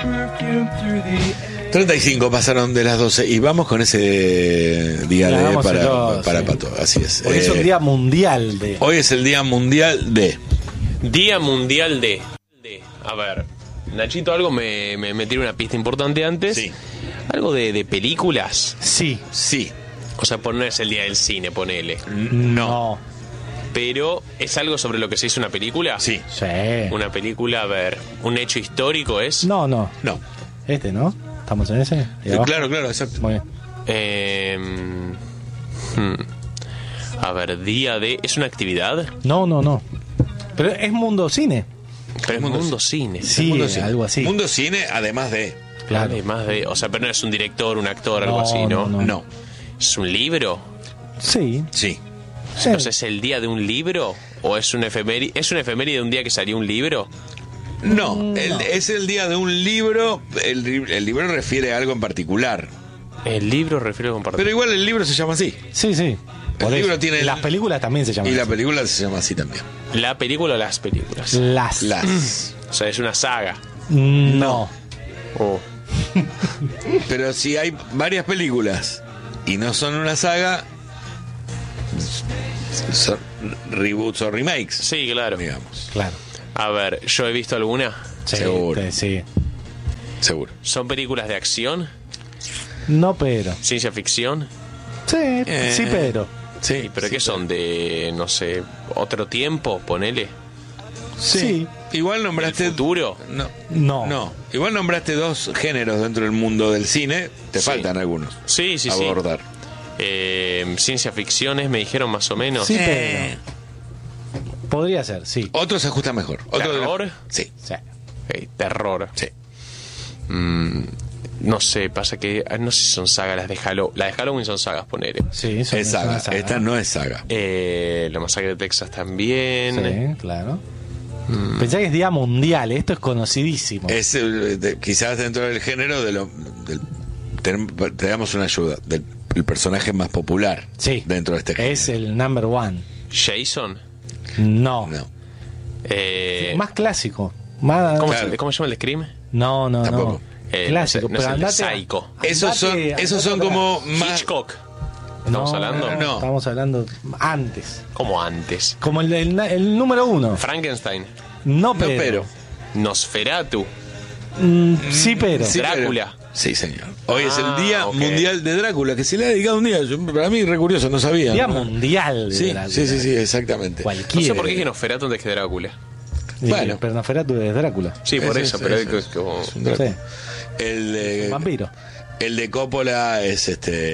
35 pasaron de las 12 y vamos con ese día de para Pato, así es. Hoy es un día mundial de... Hoy es el día mundial de... Día mundial de... A ver, Nachito algo me tira una pista importante antes. Sí. Algo de películas. Sí. Sí. O sea, no es el día del cine, ponele. No. Pero, ¿es algo sobre lo que se hizo una película? Sí. Sí. Una película, a ver, ¿un hecho histórico es? No. No. ¿No? ¿Estamos en ese? ¿Y abajo? Claro, exacto. Muy bien. A ver, día de... ¿Es una actividad? No. Pero es mundo cine. Pero es mundo cine. Sí, Mundo cine. algo así. Mundo cine, además de... Claro. Además de... O sea, pero no es un director, un actor, algo No, así, ¿no? No. ¿Es un libro? Sí. Sí. O sea, ¿es el día de un libro? ¿O es un efeméride? ¿Es un efeméride de un día que salió un libro? No. Es el día de un libro. El libro refiere a algo en particular. El libro refiere a compartir. Pero igual el libro se llama así. Sí. Por libro eso. tiene... Las películas también se llaman Y la así. película se llama así también. ¿La película o las películas? Las. O sea, es una saga. No. Oh. Pero si hay varias películas y no son una saga, son reboots o remakes, Sí, claro. digamos. Claro. A ver, ¿yo he visto alguna? Sí, Seguro. Sí. Seguro. ¿Son películas de acción? No, pero. ¿Ciencia ficción? Sí, sí, pero. Sí, ¿Pero qué son? ¿De, no sé, otro tiempo? Ponele. Sí. Igual ¿El nombraste... futuro? No. Igual nombraste dos géneros dentro del mundo del cine. Te Sí. faltan algunos. Sí. abordar. Ciencia ficciones, me dijeron más o menos. Sí, pero. Podría ser, sí. Otro se ajusta mejor. Otro ¿Terror? Sí. Sí. Ok, terror. Sí. No sé, pasa que... No sé si son sagas las de Halloween. Las de Halloween son sagas, ponele. Sí, Es saga. Esta no es saga. La masacre de Texas también. Sí, claro. Pensá que es día mundial, esto es conocidísimo. Es quizás dentro del género te damos una ayuda del el personaje más popular Sí. dentro de este género. Es el number one. Jason. No. No. Más clásico. Más... Claro. ¿Cómo se llama el Scream? No. Tampoco. Clásico, no es pero el de andate. Psycho. Esos son como más... Hitchcock. ¿Estamos hablando? No. Estamos hablando antes. Como antes. Como el número uno. Frankenstein. No, No, pero. pero... Nosferatu. Sí, pero. Sí, Drácula. pero- Sí, señor. Hoy es el Día ok. Mundial de Drácula, que se le ha dedicado un día. Para mí, re curioso, no sabía. Día ¿no? mundial. de Sí, Drácula. sí, exactamente. No Cualquiera. sé por qué es que Nosferatu antes que Drácula. Bueno. Pero Nosferatu es Drácula. Sí, por eso, pero es como... es un Drácula. Sí. El de, Vampiro. el de Coppola es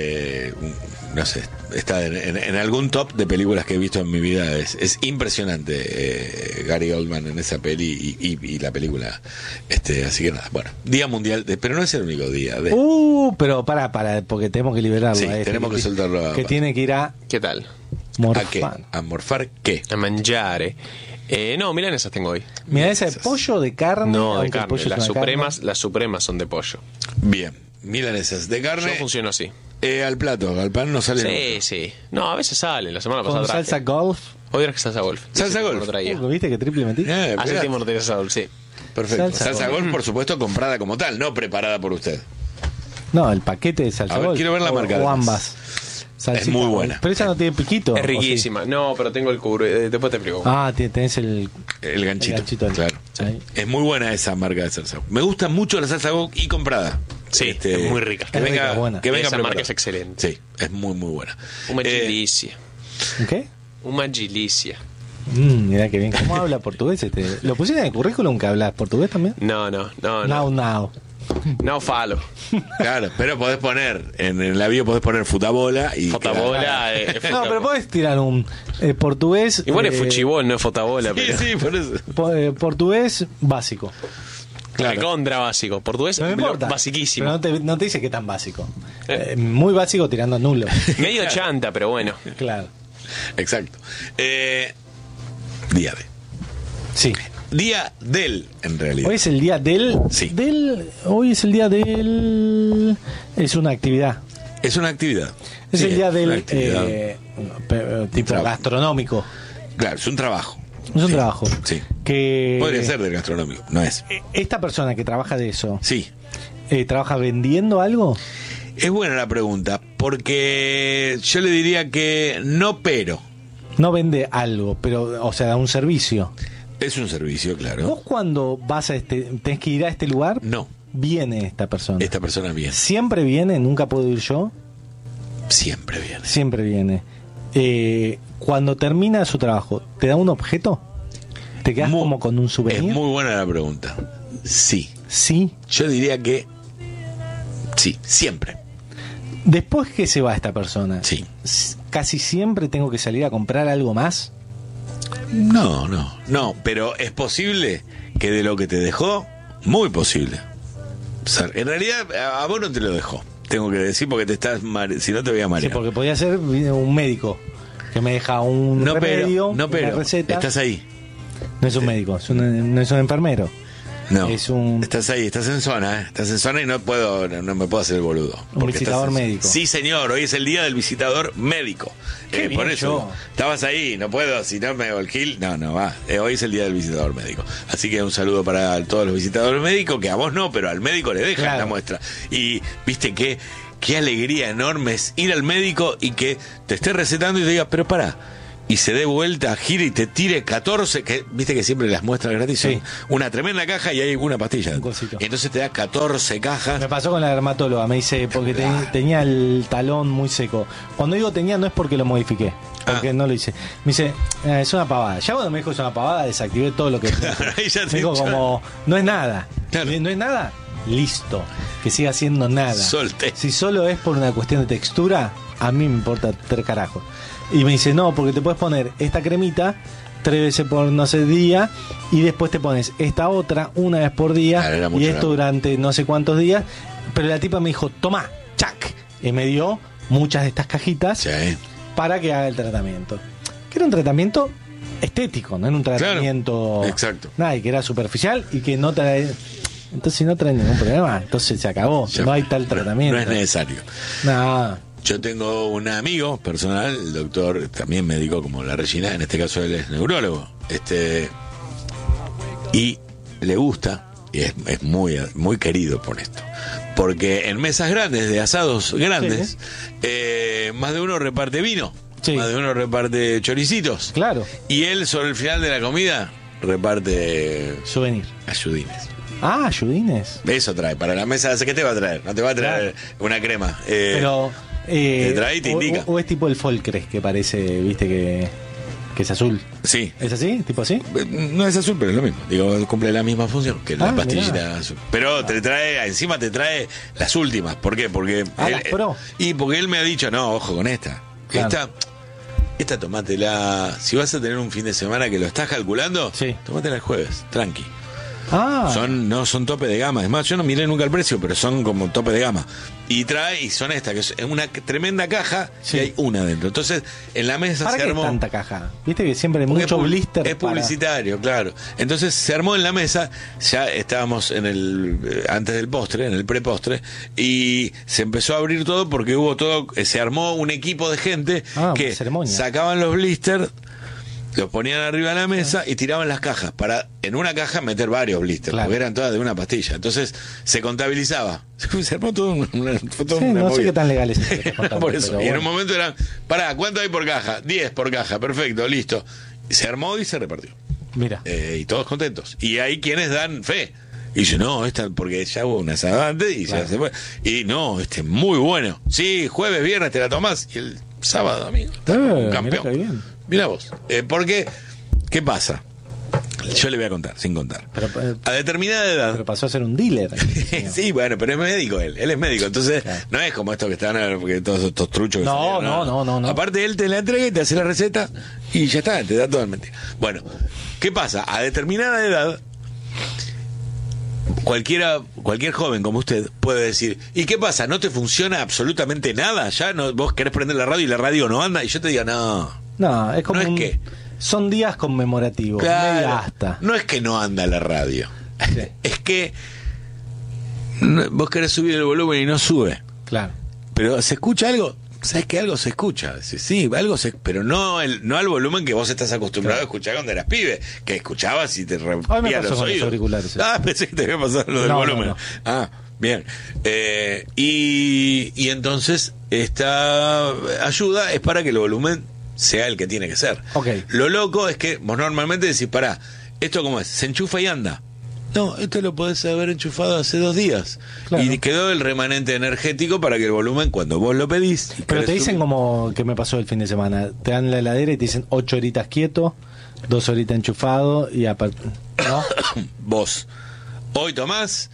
no sé, está en algún top de películas que he visto en mi vida. Es impresionante Gary Oldman en esa peli y la película. Así que nada, bueno, Día Mundial pero no es el único día de... Pero para, porque tenemos que liberarlo. Sí, a tenemos que soltarlo Que tiene que ir a ¿Qué tal? ¿A qué? morfar. ¿A morfar qué? A mangiare. No, milanesas tengo hoy. Mira, ese de pollo de carne. No, de aunque el carne. pollo es Las una las supremas son de pollo. Bien, milanesas de Yo carne funciono así. al plato, al pan no sale Sí, nunca. sí. No, a veces salen. La semana Con pasada traje. salsa golf. Hoy era que salsa golf. Salsa Hace golf. tiempo no traía. ¿Viste que triple metí? Hace Esperá. tiempo no traía salsa golf, sí. Perfecto. Salsa Salsa golf. golf, por supuesto, comprada como tal, no preparada por usted. No, el paquete de salsa A ver, golf. quiero ver la marca, O además. ambas. Salsita muy golf. buena. Pero esa no tiene piquito. Es ¿o sí? riquísima. No, pero tengo el cubre. Después te explico. Tenés el El ganchito, ahí. claro. Ahí. Es muy buena esa marca de salsa. Me gusta mucho la salsa golf y comprada. Sí, es muy rica. Que Es venga, rica, buena. que venga Esa preparada. marca es excelente. Sí, es muy buena. Una gilicia. ¿Qué? Una gilicia. Mirá que bien. ¿Cómo habla portugués este? ¿Lo pusiste en el currículum que hablas portugués también? No. Now. No falo. Claro, pero podés poner, en el avión podés poner futabola y... Fotabola. No, pero podés tirar un portugués. Igual es fuchibol, no es fotabola. Sí, pero... sí, por eso. Portugués básico. Claro. Contra básico. Portugués, No me importa. basiquísimo. Pero no te dice qué tan básico. Muy básico tirando a nulo. Medio chanta, pero bueno. Claro. Exacto. Día de. Sí. Día del, en realidad. Hoy es el día del. Sí. Hoy es el día del. Es una actividad. Es una actividad. Es Sí, el día una del. actividad. Tipo trabajo. gastronómico. Claro, es un trabajo. Es un trabajo. Sí. Que Podría ser del gastronómico, no es. esta persona que trabaja de eso, Sí. ¿trabaja vendiendo algo? Es buena la pregunta, porque yo le diría que no, pero No vende algo, pero, o sea, da un servicio. es un servicio, claro. ¿Vos cuando vas a tenés que ir a este lugar? No, Viene esta persona. esta persona viene. ¿Siempre viene? ¿Nunca puedo ir yo? Siempre viene. Siempre viene. Cuando termina su trabajo, ¿te da un objeto? ¿Te quedas como con un souvenir? Es muy buena la pregunta. Sí. Sí. Yo diría que sí, siempre. Después que se va esta persona, Sí. casi siempre tengo que salir a comprar algo más. No, pero es posible que de lo que te dejó, muy posible. O sea, en realidad a vos no te lo dejó, tengo que decir, porque te estás si no te voy a Sí, marear. porque podría ser un médico que me deja un remedio, no, una pero receta. estás ahí. No es un médico, no es un enfermero. No, Es un- estás ahí, estás en zona, estás en zona y no me puedo hacer el boludo. Un Porque visitador estás médico. Sí, señor, hoy es el día del visitador médico. Qué bien por eso yo. estabas ahí, no puedo, si no me hago el kill, no va. Hoy es el día del visitador médico. Así que un saludo para todos los visitadores médicos, que a vos no, pero al médico le dejan Claro. la muestra. Y viste qué alegría enorme es ir al médico y que te esté recetando y te diga, pero pará. Y se dé vuelta, gire y te tire 14, que viste que siempre las muestras gratis son Sí. una tremenda caja y hay una pastilla. Un cosito. Y entonces te da 14 cajas. Me pasó con la dermatóloga, me dice, porque tenía el talón muy seco. Cuando digo tenía, no es porque lo modifiqué, porque no lo hice. Me dice, es una pavada. Ya cuando me dijo es una pavada, desactivé todo lo que... Ahí ya te digo echó. como, no es nada. Claro. No es nada, listo. Que siga siendo nada. Solté. Si solo es por una cuestión de textura, a mí me importa 3 carajos. Y me dice, no, porque te puedes poner esta cremita 3 veces por no sé día y después te pones esta otra una vez por día, Claro, era mucho y esto grande. durante no sé cuántos días. Pero la tipa me dijo, toma, chac, y me dio muchas de estas cajitas Sí. para que haga el tratamiento. Que era un tratamiento estético, no era un tratamiento exacto. nada, y que era superficial y que no trae. Entonces si no trae ningún problema, entonces se acabó, Ya, no hay tal tratamiento. No es necesario. No. Yo tengo un amigo personal, el doctor, también médico como la Regina, en este caso él es neurólogo, y le gusta, y es muy, muy querido por esto, porque en mesas grandes, de asados grandes, más de uno reparte vino, Sí. más de uno reparte choricitos, Claro, y él sobre el final de la comida reparte souvenir. ayudines. Ah, ayudines. Eso trae, para la mesa, ¿qué te va a traer? No te va a traer una crema. Pero te trae y te indica. o es tipo el Folcres que parece, viste que es azul. Sí. ¿Es así? ¿Tipo así? No es azul, pero es lo mismo. Digo, cumple la misma función que la Ah, pastillita mirá. azul. Pero te trae, encima te trae las últimas. ¿Por qué? Porque Las pro. y porque él me ha dicho, no, ojo con esta. Claro. Esta tomátela. Si vas a tener un fin de semana que lo estás calculando, Sí. tomátela el jueves, tranqui. Ah, No son tope de gama. Es más, yo no miré nunca el precio, pero son como tope de gama. Y son estas, que es una tremenda caja Sí. y hay una dentro. Entonces, en la mesa ¿para se qué armó. tanta caja? Viste que siempre hay Porque mucho blister. es para- publicitario, claro. Entonces se armó en la mesa, ya estábamos en antes del postre, en el prepostre, y se empezó a abrir todo porque se armó un equipo de gente que ceremonia. sacaban los blisters, los ponían arriba de la mesa y tiraban las cajas para en una caja meter varios blisters, Claro. porque eran todas de una pastilla. Entonces se contabilizaba. Se armó todo fue todo Sí, una no sé movida. qué tan legal es esto que estás contando, Por eso. pero Y en bueno. un momento eran, pará, ¿cuánto hay por caja? 10 por caja, perfecto, listo. Se armó y se repartió. Mira. Y todos contentos. Y hay quienes dan fe. Y dice, no, porque ya hubo una asado antes y Claro. ya se fue. Y no, muy bueno. Sí, jueves, viernes te la tomás y el sábado, amigo. Un campeón. mirá qué bien. Mirá vos. Porque, ¿qué pasa? Yo le voy a contar, sin contar. Pero, A determinada edad. pero pasó a ser un dealer. Sí, bueno, pero es médico él es médico, entonces Claro. no es como estos que están, porque todos estos truchos que No, salieron, no. Aparte él te la entrega y te hace la receta y ya está, te da todo en mentira. Bueno, ¿qué pasa? A determinada edad, cualquier joven como usted puede decir, ¿y qué pasa? ¿No te funciona absolutamente nada? ¿Ya no, vos querés prender la radio y la radio no anda? Y yo te digo, no. No, es como No es que- son días conmemorativos, media asta. No es que no anda la radio, Sí. es que vos querés subir el volumen y no sube. Claro. Pero ¿se escucha algo? ¿sabes que algo se escucha? Sí, algo pero no al volumen que vos estás acostumbrado a escuchar cuando eras pibe, que escuchabas y te rompía los oídos. Auriculares, Pensé que te había pasado lo del volumen. No. Bien. Y entonces esta ayuda es para que el volumen sea el que tiene que ser. Okay. Lo loco es que vos normalmente decís, pará, ¿esto cómo es? ¿Se enchufa y anda? No, esto lo podés haber enchufado hace 2 días. Claro. Y quedó el remanente energético para que el volumen, cuando vos lo pedís... Pero te dicen como que me pasó el fin de semana. Te dan la heladera y te dicen 8 horitas quieto, 2 horitas enchufado y aparte... ¿No? Vos, hoy tomás...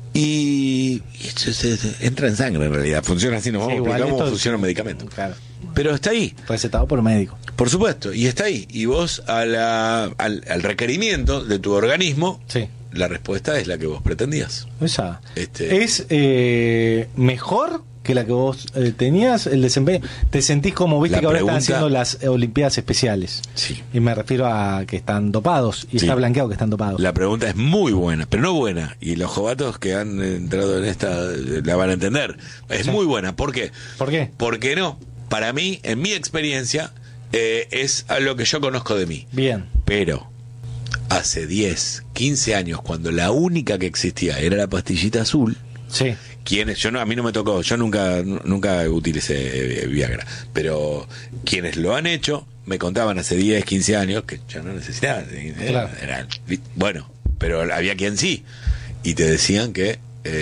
Y entra en sangre en realidad, funciona así, nos vamos a explicar cómo funciona un medicamento. Claro. Pero está ahí. Recetado por médico. Por supuesto, y está ahí. Y vos al requerimiento de tu organismo, sí, la respuesta es la que vos pretendías. Esa. ¿Es mejor que la que vos tenías el desempeño? ¿Te sentís como, viste, que ahora están haciendo las Olimpiadas especiales? Sí. Y me refiero a que están dopados, y está blanqueado que están dopados. La pregunta es muy buena, pero no buena. Y los jovatos que han entrado en esta la van a entender. Es muy buena. ¿Por qué? ¿Por qué? Porque no. Para mí, en mi experiencia, es a lo que yo conozco de mí. Bien. Pero hace 10, 15 años, cuando la única que existía era la pastillita azul... Sí. A mí no me tocó, yo nunca utilicé Viagra, pero quienes lo han hecho me contaban hace 10, 15 años que yo no necesitaba. Claro. Bueno, pero había quien sí. Y te decían que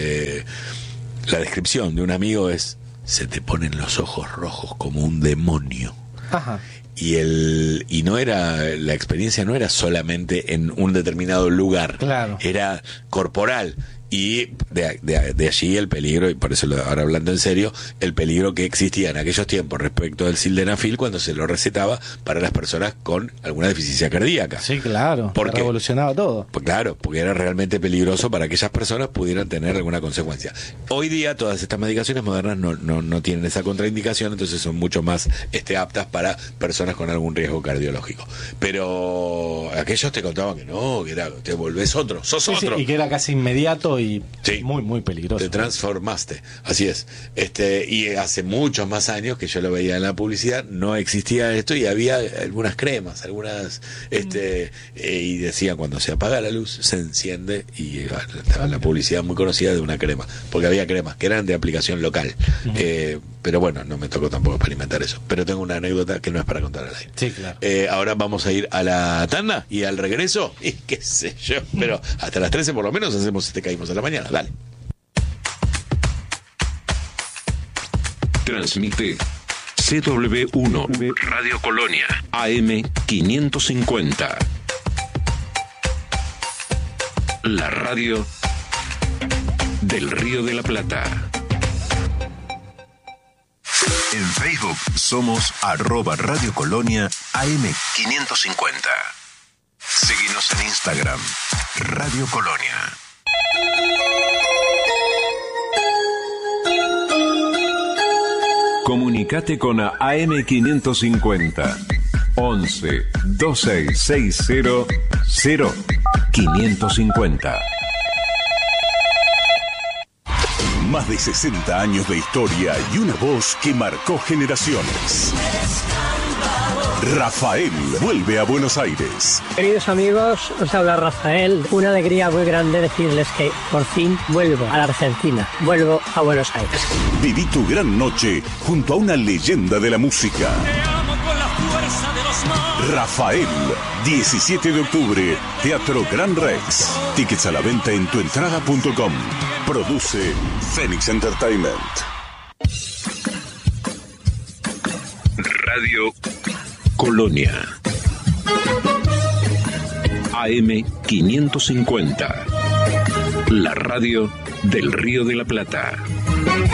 la descripción de un amigo es: se te ponen los ojos rojos como un demonio. Ajá. Y no era, la experiencia no era solamente en un determinado lugar, claro, era corporal. Y de allí el peligro, y por eso ahora hablando en serio, el peligro que existía en aquellos tiempos respecto del sildenafil cuando se lo recetaba para las personas con alguna deficiencia cardíaca. Sí, claro, porque revolucionaba todo. Pues claro, porque era realmente peligroso para que aquellas personas pudieran tener alguna consecuencia. Hoy día todas estas medicaciones modernas no tienen esa contraindicación, entonces son mucho más aptas para personas con algún riesgo cardiológico. Pero aquellos te contaban que no, que te volvés otro, sos otro. Sí, y que era casi inmediato y sí, muy, muy peligroso. Te transformaste, así es. Y hace muchos más años que yo lo veía en la publicidad, no existía esto y había algunas cremas, y decía cuando se apaga la luz, se enciende, y estaba la publicidad muy conocida de una crema, porque había cremas que eran de aplicación local. Pero bueno, no me tocó tampoco experimentar eso. Pero tengo una anécdota que no es para contar al aire. Sí, claro. Ahora vamos a ir a la tanda y al regreso, y qué sé yo, pero hasta las 13 por lo menos hacemos Caímos a la mañana. Dale. Transmite CW1 Radio Colonia AM 550. La radio del Río de la Plata. En Facebook somos @Radio Colonia AM 550. Síguenos en Instagram, Radio Colonia. Comunicate con AM 550 11 2660 0550. Más de 60 años de historia y una voz que marcó generaciones. Rafael vuelve a Buenos Aires. Queridos amigos, os habla Rafael. Una alegría muy grande decirles que por fin vuelvo a la Argentina. Vuelvo a Buenos Aires. Viví tu gran noche junto a una leyenda de la música. Te amo con la fuerza de los mares. Rafael, 17 de octubre, Teatro Gran Rex. Tickets a la venta en tuentrada.com. Produce Phoenix Entertainment. Radio Colonia AM 550. La radio del Río de la Plata.